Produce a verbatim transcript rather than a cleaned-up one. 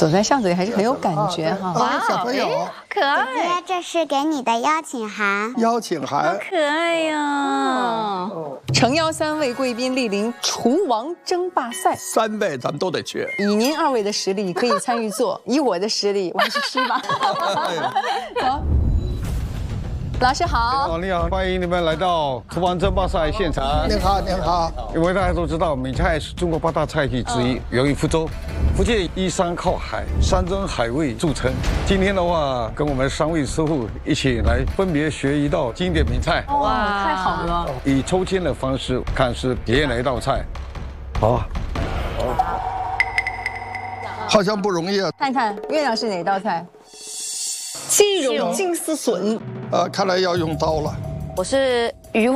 走在巷子里还是很有感觉哈。 哇，小朋友， 可爱。 姐姐，这是给你的邀请函。 邀请函， 可爱呀！ 诚邀三位贵宾莅临厨王争霸赛， 三位咱们都得去。 以您二位的实力可以参与做，以我的实力，我还是吃吧。走。老师好， 好，你好，欢迎你们来到厨王争霸赛现场。 您好，您好。 因为大家都知道，闽菜是中国八大菜系之一，源于福州。福建依山靠海，山珍海味著称。今天的话，跟我们三位师傅一起来分别学一道经典闽菜。 哇，太好了！ 以抽签的方式看是体验哪一道菜。好， 好像不容易啊。 看看月亮是哪道菜？鸡茸金丝笋。 呃，看来要用刀了。 我是鱼